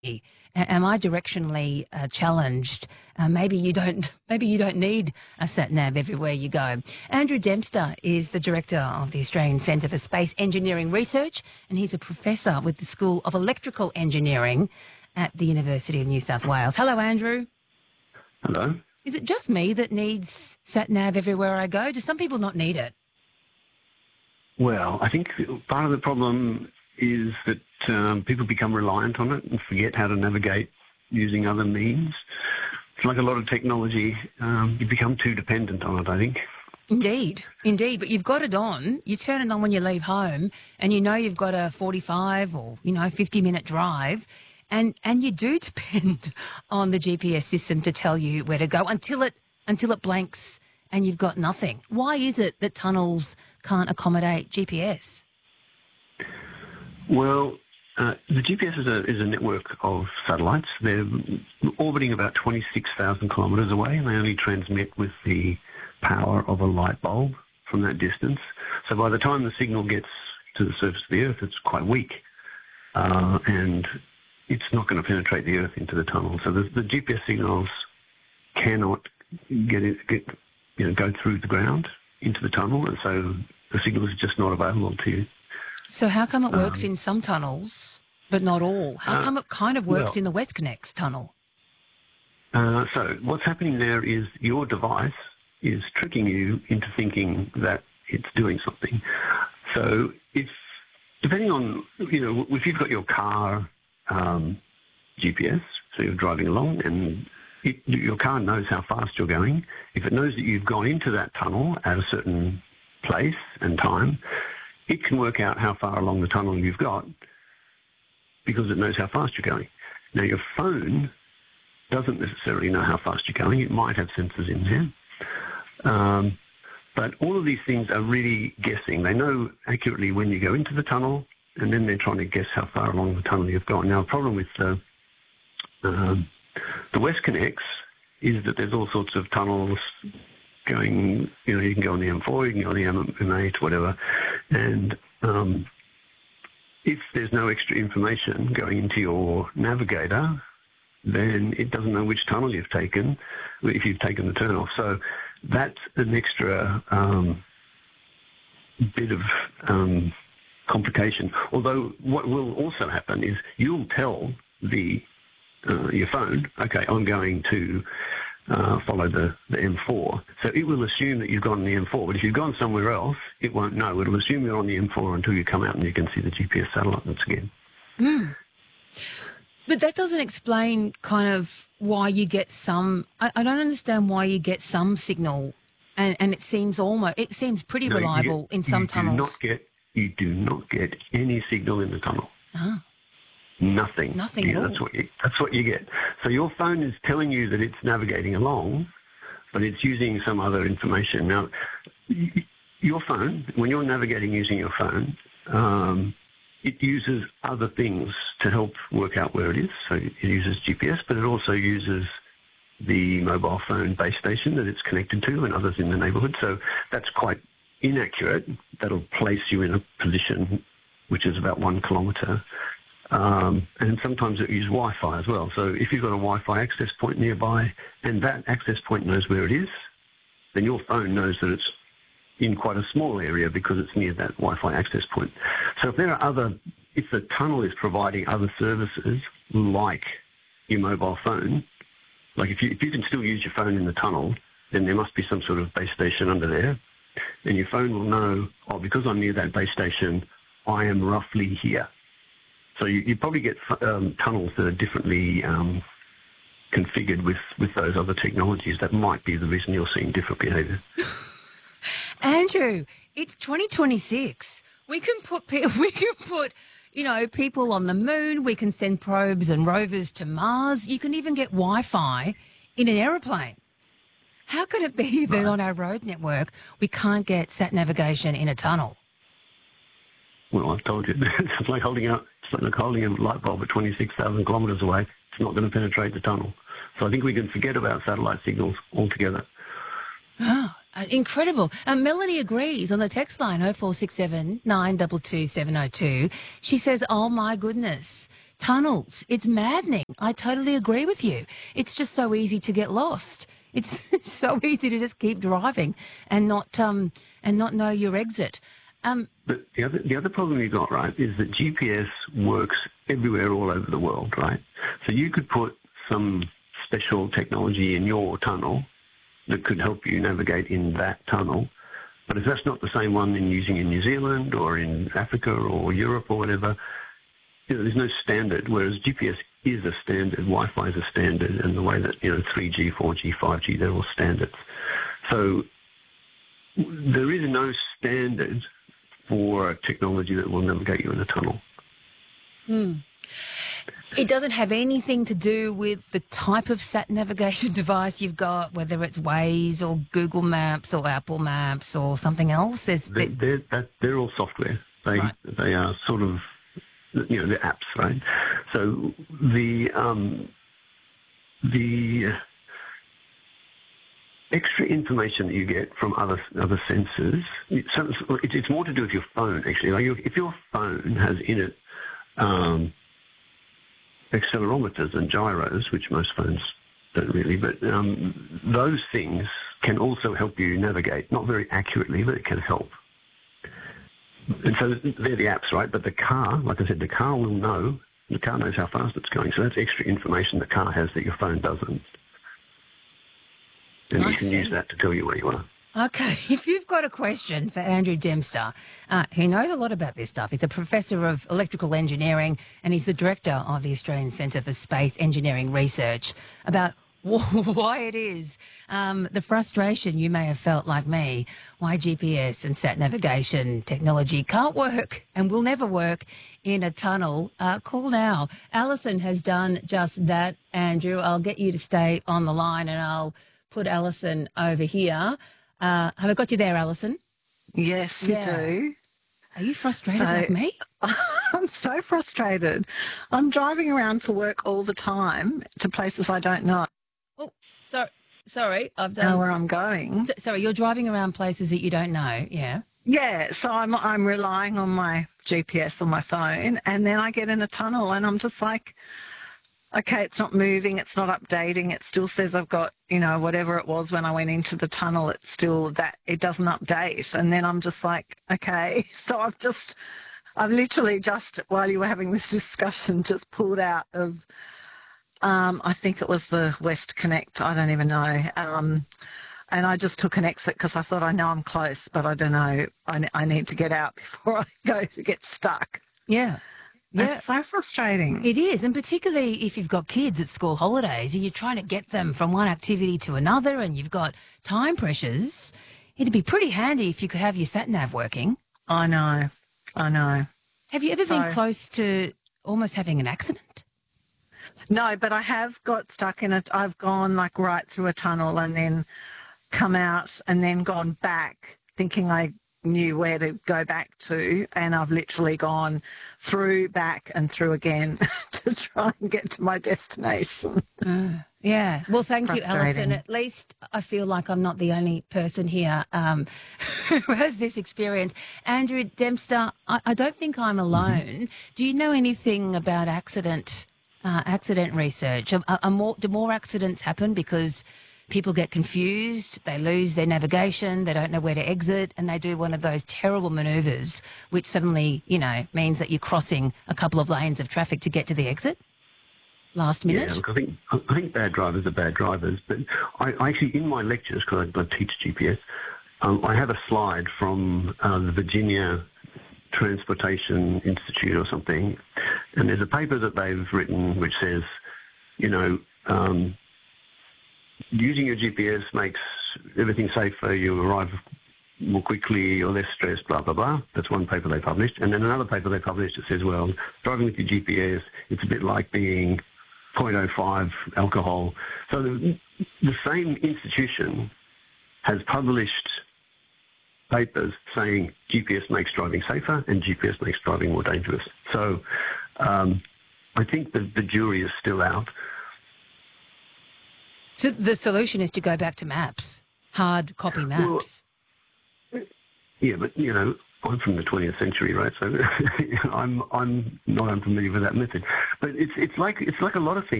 Am I directionally challenged? Maybe you don't. Maybe you don't need a sat nav everywhere you go. Andrew Dempster is the director of the Australian Centre for Space Engineering Research, and he's a professor with the School of Electrical Engineering at the University of New South Wales. Hello, Andrew. Hello. Is it just me that needs sat nav everywhere I go? Do some people not need it? Well, I think part of the problem is that people become reliant on it and forget how to navigate using other means. It's like a lot of technology, you become too dependent on it, I think. Indeed. But you've got it on. You turn it on when you leave home and you know you've got a 45 or, 50-minute drive and you do depend on the GPS system to tell you where to go until it blanks and you've got nothing. Why is it that tunnels can't accommodate GPS? Well, the GPS is a network of satellites. They're orbiting about 26,000 kilometres away, and they only transmit with the power of a light bulb from that distance. So by the time the signal gets to the surface of the Earth, it's quite weak, and it's not going to penetrate the Earth into the tunnel. So the GPS signals cannot go through the ground into the tunnel, and so the signal is just not available to you. So how come it works in some tunnels, but not all? How come it kind of works in the WestConnex tunnel? So what's happening there is your device is tricking you into thinking that it's doing something. So depending on, if you've got your car GPS, so you're driving along and your car knows how fast you're going. If it knows that you've gone into that tunnel at a certain place and time, it can work out how far along the tunnel you've got because it knows how fast you're going. Now, your phone doesn't necessarily know how fast you're going. It might have sensors in there. But all of these things are really guessing. They know accurately when you go into the tunnel, and then they're trying to guess how far along the tunnel you've gone. Now, the problem with the WestConnex is that there's all sorts of tunnels going, you can go on the M4, you can go on the M8, whatever, and if there's no extra information going into your navigator, then it doesn't know which tunnel you've taken if you've taken the turn off. So that's an extra bit of complication. Although what will also happen is you'll tell your phone, okay, I'm going to follow the M4. So it will assume that you've gone on the M4, but if you've gone somewhere else, it won't know. It'll assume you're on the M4 until you come out and you can see the GPS satellite once again. But that doesn't explain kind of why you get some... I don't understand why you get some signal and it seems pretty reliable in some tunnels. You do not get any signal in the tunnel. Oh. Nothing. Nothing at all. That's what you get. So your phone is telling you that it's navigating along, but it's using some other information. Now, your phone, when you're navigating using your phone, it uses other things to help work out where it is. So it uses GPS, but it also uses the mobile phone base station that it's connected to and others in the neighbourhood. So that's quite inaccurate. That'll place you in a position which is about 1 kilometre. And sometimes it uses Wi-Fi as well. So if you've got a Wi-Fi access point nearby and that access point knows where it is, then your phone knows that it's in quite a small area because it's near that Wi-Fi access point. So if the tunnel is providing other services like your mobile phone, like if you can still use your phone in the tunnel, then there must be some sort of base station under there. And your phone will know, because I'm near that base station, I am roughly here. So you probably get tunnels that are differently configured with those other technologies. That might be the reason you're seeing different behaviour. Andrew, it's 2026. We can put people on the moon. We can send probes and rovers to Mars. You can even get Wi-Fi in an aeroplane. How could it be that on our road network we can't get sat navigation in a tunnel? Well, I've told you, it's like holding a light bulb at 26,000 kilometres away. It's not going to penetrate the tunnel. So I think we can forget about satellite signals altogether. Oh, incredible. Melanie agrees on the text line 0467 922 702. She says, oh, my goodness, tunnels. It's maddening. I totally agree with you. It's just so easy to get lost. It's so easy to just keep driving and not know your exit. But the other problem you've got, right, is that GPS works everywhere all over the world, right? So you could put some special technology in your tunnel that could help you navigate in that tunnel. But if that's not the same one using in New Zealand or in Africa or Europe or whatever, there's no standard, whereas GPS is a standard, Wi-Fi is a standard, and the way that, 3G, 4G, 5G, they're all standards. So there is no standard for technology that will navigate you in a tunnel. It doesn't have anything to do with the type of sat navigation device you've got, whether it's Waze or Google Maps or Apple Maps or something else. They're all software. They are sort of, they're apps, right? So the extra information that you get from other sensors, it's more to do with your phone, actually. Like if your phone has in it accelerometers and gyros, which most phones don't really, but those things can also help you navigate, not very accurately, but it can help. And so they're the apps, right? But the car, like I said, the car will know. The car knows how fast it's going. So that's extra information the car has that your phone doesn't. And you can use that to tell you where you are. Okay, if you've got a question for Andrew Dempster, he knows a lot about this stuff. He's a professor of electrical engineering and he's the director of the Australian Centre for Space Engineering Research, about why it is, the frustration you may have felt like me, why GPS and sat navigation technology can't work and will never work in a tunnel. Call now. Alison has done just that, Andrew. I'll get you to stay on the line and I'll put Alison over here. Have I got you there, Alison? Yes, you do. Are you frustrated like me? I'm so frustrated. I'm driving around for work all the time to places I don't know. Oh, sorry. I've done. Know where I'm going. Sorry, you're driving around places that you don't know, yeah? Yeah, so I'm relying on my GPS on my phone, and then I get in a tunnel and I'm just like, okay, it's not moving, it's not updating, it still says I've got, whatever it was when I went into the tunnel, it's still that, it doesn't update. And then I'm just like, okay, so I've literally just, while you were having this discussion, just pulled out of, I think it was the West Connect, I don't even know. And I just took an exit because I thought, I know I'm close, but I don't know, I need to get out before I go to get stuck. Yeah. Yeah. It's so frustrating. It is, and particularly if you've got kids at school holidays and you're trying to get them from one activity to another and you've got time pressures, it'd be pretty handy if you could have your sat-nav working. I know. Have you ever been close to almost having an accident? No, but I have got stuck in it. I've gone like right through a tunnel and then come out and then gone back thinking I knew where to go back to, and I've literally gone through, back and through again to try and get to my destination. Yeah. Well, thank you, Alison. At least I feel like I'm not the only person here who has this experience. Andrew Dempster, I don't think I'm alone. Mm-hmm. Do you know anything about accident research? Do more accidents happen because people get confused, they lose their navigation, they don't know where to exit, and they do one of those terrible manoeuvres, which suddenly, means that you're crossing a couple of lanes of traffic to get to the exit? Last minute? Yeah, look, I think bad drivers are bad drivers, but I actually, in my lectures, because I teach GPS, I have a slide from the Virginia Transportation Institute or something, and there's a paper that they've written which says, using your GPS makes everything safer, you arrive more quickly, you're less stressed, blah, blah, blah. That's one paper they published. And then another paper they published that says, well, driving with your GPS, it's a bit like being 0.05 alcohol. So the same institution has published papers saying GPS makes driving safer and GPS makes driving more dangerous. So I think that the jury is still out. So the solution is to go back to maps, hard copy maps. Well, yeah, but, I'm from the 20th century, right? So I'm not unfamiliar with that method. But it's like a lot of things.